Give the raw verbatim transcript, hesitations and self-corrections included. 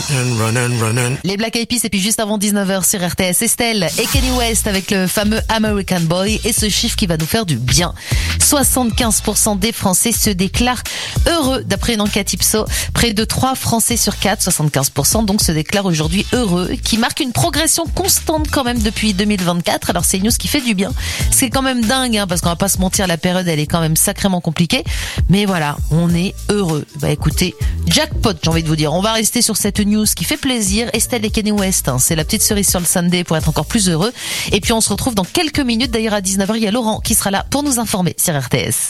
and run and run and... Les Black Eyed Peas et puis juste avant dix-neuf heures sur R T S, Estelle et Kanye West avec le fameux American Boy et ce chiffre qui va nous faire du bien. soixante-quinze pour cent des Français se déclarent heureux d'après une enquête Ipsos. Près de trois Français sur quatre, soixante-quinze pour cent donc se déclarent aujourd'hui heureux, qui marque une progression constante quand même depuis deux mille vingt-quatre. Alors c'est une news qui fait du bien. C'est quand même dingue hein, parce qu'on va pas se mentir, la période elle est quand même sacrément compliquée. Mais voilà, on est heureux. Bah écoutez, jackpot j'ai envie de vous dire. On va rester sur cette news qui fait plaisir. Estelle et Kanye West, hein, c'est la petite cerise sur le Sunday pour être encore plus heureux. Et puis on se retrouve dans quelques minutes. D'ailleurs à dix-neuf heures, il y a Laurent qui sera là pour nous informer sur R T S.